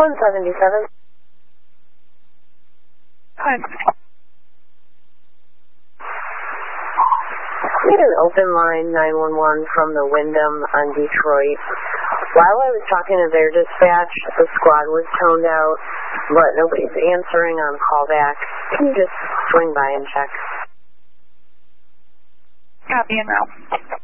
177. Hi. We had an open line 911 from the Wyndham on Detroit. While I was talking to their dispatch, the squad was toned out, but nobody's answering on callback. Can you just swing by and check? Copy and route.